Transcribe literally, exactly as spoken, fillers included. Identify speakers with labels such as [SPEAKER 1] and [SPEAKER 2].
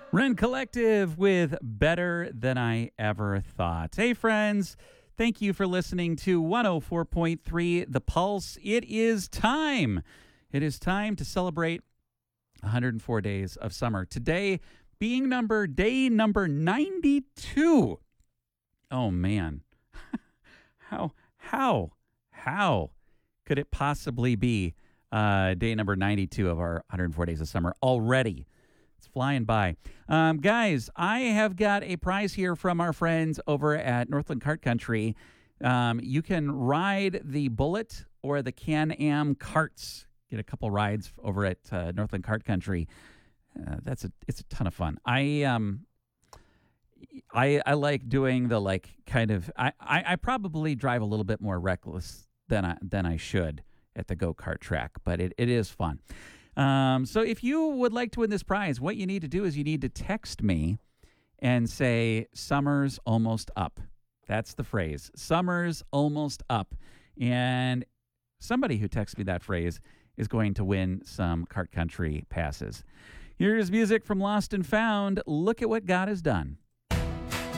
[SPEAKER 1] Ren Collective with Better Than I Ever Thought. Hey, friends. Thank you for listening to one oh four point three The Pulse. It is time. It is time to celebrate one hundred four days of summer. Today being number day number ninety-two. Oh, man. how, how, how could it possibly be uh, day number ninety-two of our one hundred four days of summer already? It's flying by. Um, guys, I have got a prize here from our friends over at Northland Kart Country. Um, you can ride the Bullet or the Can-Am carts. Get a couple rides over at uh, Northland Kart Country. Uh, that's a it's a ton of fun. I um I I like doing the like kind of I, I, I probably drive a little bit more reckless than I than I should at the go-kart track, but it, it is fun. Um, so if you would like to win this prize, what you need to do is you need to text me and say, summer's almost up. That's the phrase. Summer's almost up. And somebody who texts me that phrase is going to win some Kart Country passes. Here's music from Lost and Found. Look at what God has done.